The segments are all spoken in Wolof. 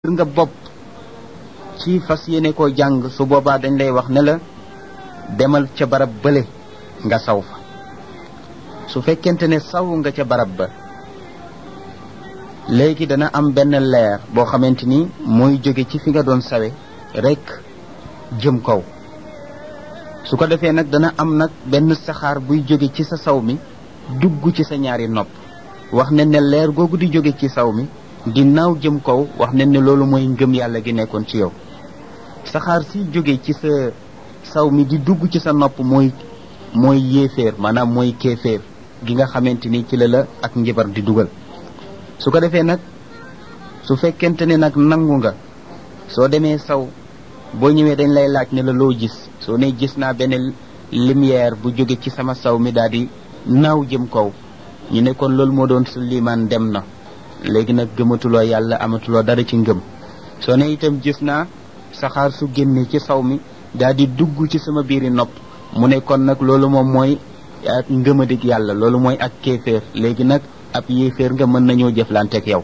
nga bopp ci fas yéene koo jàng su boobaa dañ lay wax ne la demal ca barab bële nga saw fa su fekkente ne saw nga ca barab ba léegi dana am benn leer boo xamante ni mooy jóge ci fi nga doon sawe rek jëm kaw su ko defee nag dana am nag benn saxaar buy jóge ci sa saw mi dugg ci sa ñaari nopp wax ne ne leer googu di jóge ci saw mi di naaw jëm kaw wax ne ne loolu mooy ngëm yàlla gi nekkoon ci yow saxaar si jóge ci sa saw mi di dugg ci sa nopp mooy yéeféer maanaam mooy kéeféer gi nga xamante ni ci la ak njibar di dugal su ko defee nag su fekkente ne nag nangu nga soo demee saw boo ñëwee dañ lay laaj ne la loo gis soo ne gis naa benn lumière bu jóge ci sama saw mi daal di naaw jëm kaw ñu ne kon loolu moo doon su liimaan dem na léegi nag gëmatuloo yàlla amatuloo dara ci ngëm soo ne itam gis naa saxaar su génne ci saw mi daal di dugg ci sama biiri nopp mu ne kon nag loolu moom mooy ak ngëmadig yàlla loolu mooy ak kéeféer léegi nag ab yéeféer nga mën nañoo jëflanteeg yow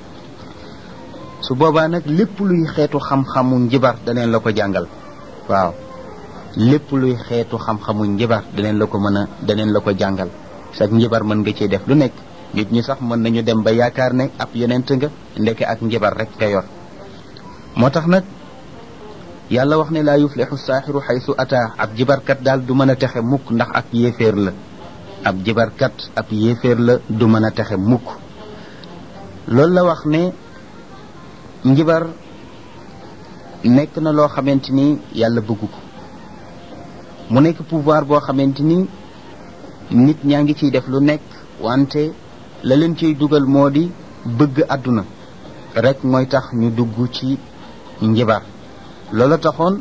su boobaa nag lépp luy xeetu xam-xamu njibar daneen la ko jàngal waaw lépp luy xeetu xam-xamu njibar daneen la ko jàngal sax njibar mën nga ciy def lu nekk nit ñi sax mën nañu dem ba yaakaar ne ab yonent nga ndeke ak njibar rek nga yor moo tax nag yàlla wax ne laa yuflixu saaxiru xaysu ataa ab jibarkat daal du mën a texe mukk ndax ab yéeféer la ab jibarkat ab yéeféer la du mën a texe mukk loolu la wax ne njibar nekk na loo xamante ni yàlla bëggu ko mu nekk pouvoir boo xamante ni nit ñaa ngi ciy def lu nekk wante la leen ciy dugal moo di bëgg àdduna rek mooy tax ñu dugg ci njibar loola taxoon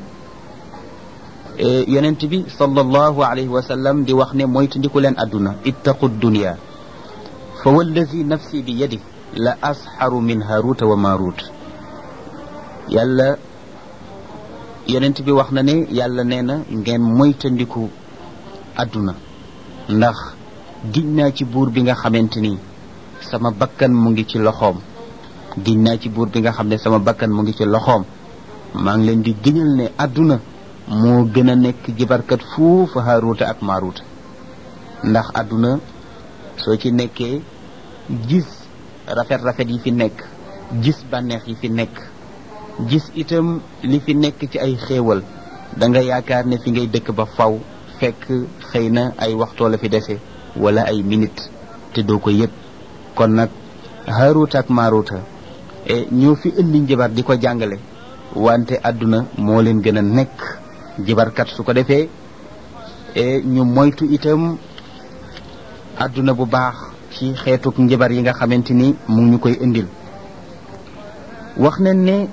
yonent bi sallallahu alayhi wa sallam di wax ne moytandiku leen àdduna ittaqu dunya fa wallazi nafsi bi yadi la asxaru min haruta wa marut yàlla yonent bi wax na ne yàlla nee na ngeen moytandiku àdduna ndax giñ naa ci buur bi nga xamante ni sama bakkan mu ngi ci loxoom giñ naa ci buur bi nga xam ne sama bakkan mu ngi ci loxoom maa ngi leen di giñal ne àdduna moo gën a nekk jibarkat fuufu Haaruuta ak Maaruuta ndax àdduna soo ci nekkee gis rafet-rafet yi fi nekk gis bànneex yi fi nekk gis itam li fi nekk ci ay xéewal da nga yaakaar ne fi ngay dëkk ba faw fekk xëy na ay waxtoo la fi dese wala ay minute te doo ko yëg kon nag Haaruuta ak Maaruuta ñoo fi indi njibar di ko jàngale wante àdduna moo leen gën a nekk jibarkat su ko defee ñu moytu itam àdduna bu baax ci xeetuk njibar yi nga xamante ni mu ñu koy indil wax nañ ne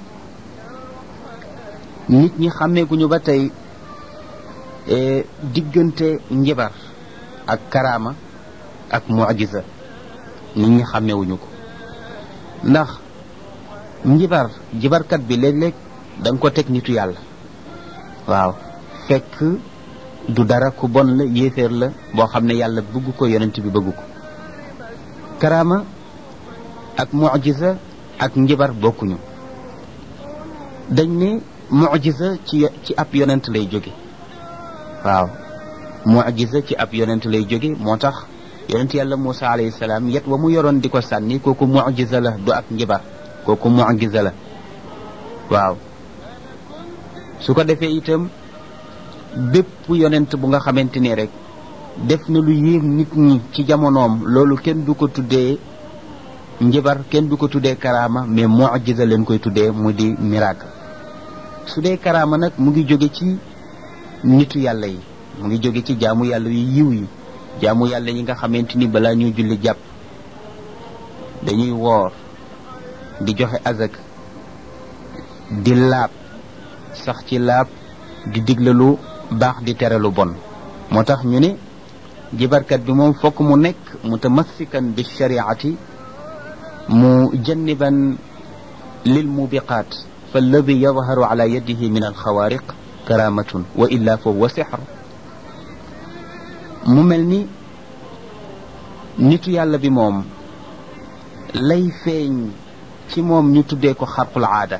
nit ñi xàmmeeguñu ba tey diggante njibar ak karaama ak mu'jiza nit ñi xàmmeewuñu ko ndax jibarkat bi léeg-léeg da nga ko teg nitu yàlla waaw fekk du dara ku bon la yéeféer la boo xam ne yàlla bëgg ko yonent bi bëgg ko karaama ak mu'jiza ak njibar bokkuñu dañ ne mu'jiza ci ab yonent lay jóge waaw mu'jiza ci ab yonent lay jóge moo tax yonent yàlla Muusa alayhi salaam yet wa mu yoroon di ko sànni kooku mu'jiza la du ak njibar kooku mu'jiza la waaw su ko defee itam bépp yonent bu nga xamante ni rek def na lu yéem nit ñi ci jamonoom loolu kenn du ko tuddee njibar kenn du ko tuddee karaama mais mu'jiza leen koy tuddee mu di miracle su dee karaama nag mu ngi jóge ci nitu yàlla yi mu ngi jóge ci jaamu yàlla yu yiw yi jaamu yàlla yi nga xamante ni balaa ñuy julli jàpp dañuy woor di joxe azak di laab sax ci laab di digle lu baax di tere lu bon moo tax ñu ne jibarkat bi moom fokk mu nekk mutamassikan bi shariati mu janniban lil mubiqaat fa alladi yadharu ala yadihi min alxawaariq karamatun wa illa fa huwa sihr mu mel ni nitu yàlla bi moom lay feeñ ci moom ñu tuddee ko xarqul aada